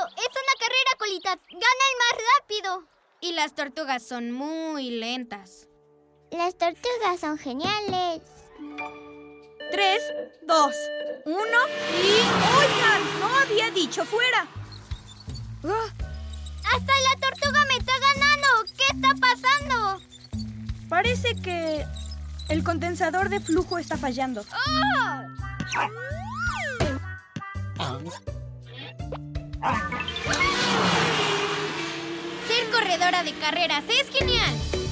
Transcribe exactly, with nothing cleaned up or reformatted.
Es una carrera, Colita. Gana el más rápido. Y las tortugas son muy lentas. Las tortugas son geniales. Tres, dos, uno y... ¡Oigan! ¡No había dicho fuera! ¡Oh! ¡Hasta la tortuga me está ganando! ¿Qué está pasando? Parece que el condensador de flujo está fallando. ¡Oh! Ser corredora de carreras es genial.